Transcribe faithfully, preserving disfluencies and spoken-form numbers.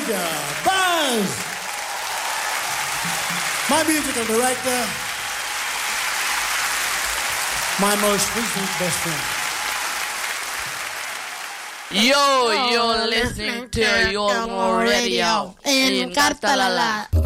Mister Buzz. My musical director, my most recent best friend. Yo, you're listening to your radio in Cartalala.